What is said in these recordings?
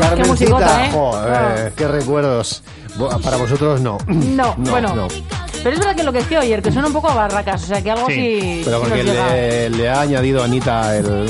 Qué musicota, ¿eh? Joder, qué recuerdos. Para vosotros no. No, bueno. Pero es verdad que lo que es que oye, que suena un poco a barracas, o sea que algo sí. Pero sí porque le ha añadido Anita el...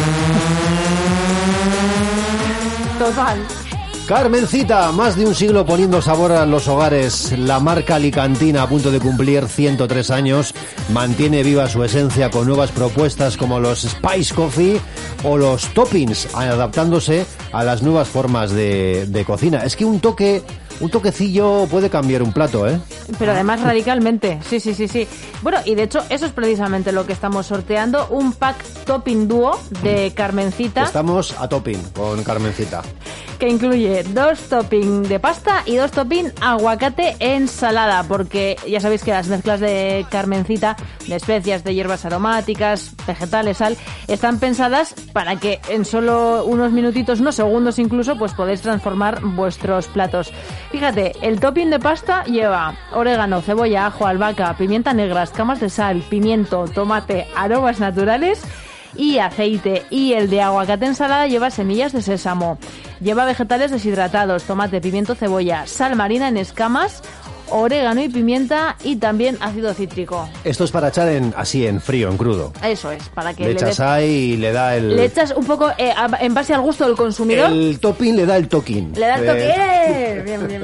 Total. Carmencita, más de un siglo poniendo sabor a los hogares. La marca alicantina, a punto de cumplir 103 años, mantiene viva su esencia con nuevas propuestas como los Spice Coffee o los toppings, adaptándose a las nuevas formas de cocina. Es que un toquecillo puede cambiar un plato, ¿eh? Pero además radicalmente, sí. Bueno, y de hecho eso es precisamente lo que estamos sorteando, un pack topping dúo de Carmencita. Estamos a topping con Carmencita. Que incluye 2 topping de pasta y 2 topping aguacate ensalada, porque ya sabéis que las mezclas de Carmencita, de especias, de hierbas aromáticas, vegetales, sal, están pensadas para que en solo unos minutitos, unos segundos incluso, pues podéis transformar vuestros platos. Fíjate, el topping de pasta lleva orégano, cebolla, ajo, albahaca, pimienta negra, escamas de sal, pimiento, tomate, aromas naturales y aceite. Y el de aguacate ensalada lleva semillas de sésamo, lleva vegetales deshidratados, tomate, pimiento, cebolla, sal marina en escamas, orégano y pimienta y también ácido cítrico. Esto es para echar así en frío, en crudo. Eso es, para que le echas ahí y le da el... Le echas un poco en base al gusto del consumidor. El topping le da el toquín. Le da el toque. Bien.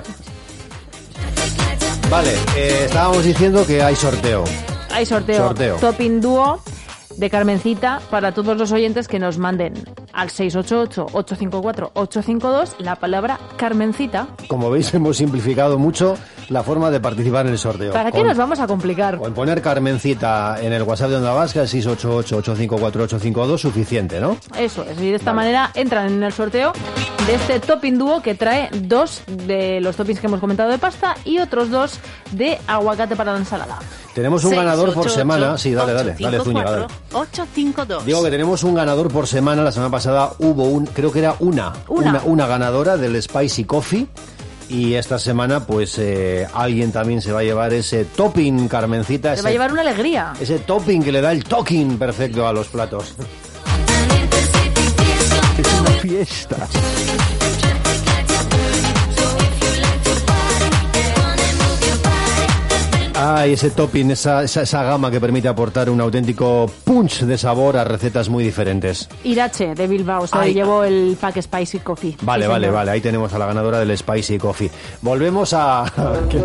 Vale, estábamos diciendo que hay sorteo. Hay sorteo. Topping dúo de Carmencita para todos los oyentes que nos manden al 688-854-852 la palabra Carmencita. Como veis, hemos simplificado mucho la forma de participar en el sorteo. ¿Para qué nos vamos a complicar? Con poner Carmencita en el WhatsApp de Onda Vasca, el 688-854-852, suficiente, ¿no? Eso es, y de esta manera entran en el sorteo de este topping dúo que trae 2 de los toppings que hemos comentado de pasta y otros 2 de aguacate para la ensalada. Tenemos un ganador por semana. Sí, dale, Zúñiga, dale. 852. Digo que tenemos un ganador por semana. La semana pasada hubo creo que era una ganadora del Spicy Coffee. Y esta semana, pues, alguien también se va a llevar ese topping, Carmencita. Se va a llevar una alegría. Ese topping que le da el toquín perfecto a los platos. Es una fiesta. Ay, ese topping, esa gama que permite aportar un auténtico punch de sabor a recetas muy diferentes. Irache, de Bilbao, se llevó el pack Spicy Coffee. Vale, ahí tenemos a la ganadora del Spicy Coffee. Volvemos a...